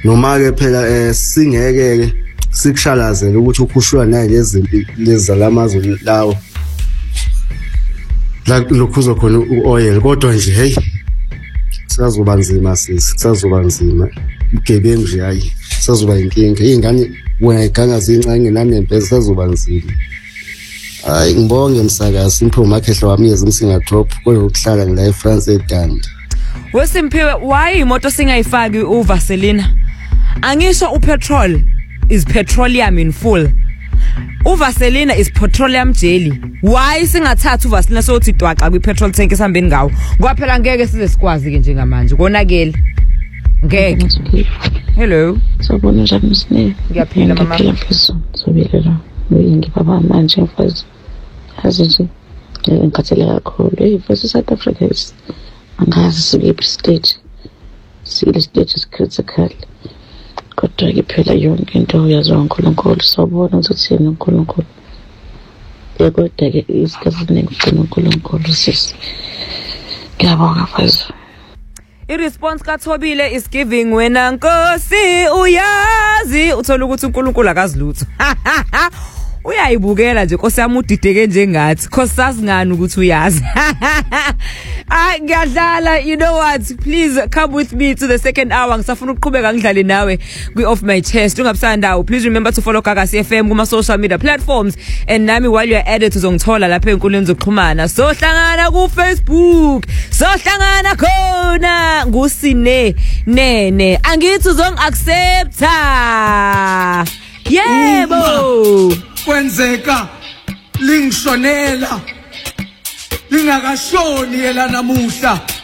noma ke phela singeke sikushalazele ukuthi ukhushulwa naye lezi zalamazwe lawo la lokhuzo khona uoil kodwa nje hey sazoba nzima sazoba nzima ugebengu nje hayi sazoba inkinga ingane weganga zincane nanempeza sazoba nzima. Hayi ngibonge msakazi Simphiwe Makhehla wami yezimsinga drop koyokuhlala ngila eFrance eDandi. Wesimphiwe why imoto singayifaki uVaselina? Angisho upetrol is petroleum in full. uVaselina is petroleum jelly. Why singathatha uVaselina sothi dwaqa kwipetrol tank esihambeni ngawo? Kwaphela ngeke size sikwazi ke njengamanje. Konakele. Ngeke. Hello. Sabona njani msine? Ngiyaphila mama. Ngiyaphila mfethu. Sobelela. Ngibaba manje mfethu. Yazi nje ngikhathele kakhulu. Mfethu South Africa is angazi sikuphi stage. Sile stage is critical. Kodwa ke phela yonke into uyazwa uNkulunkulu sobona ukuthi yena uNkulunkulu. Kodwa ke isikhathi esiningi uNkulunkulu sisi. Ngiyabonga mfethu. I-response kaThobile is giving wena Nkosi uyazi uthola ukuthi uNkulunkulu akazilutho. Uyayibukela nje Nkosi yami udideke njengathi Nkosi ngani ukuthi uyazi. Ngiyadlala, you know what, please come with me to the second hour. Ngisafuna ukuqhubeka ngidlale nawe kwi-off my chest. Ungabusanda, please remember to follow Gagasi FM kuma social media platforms, and nami while you're at it uzongithola lapha enkuleni zokuxhumana. Sohlangana ku Facebook, sohlangana khona ngusine nene angithi uzongi-accepta. Yebo kwenzeka lingishonela lingakashoni yela namuhla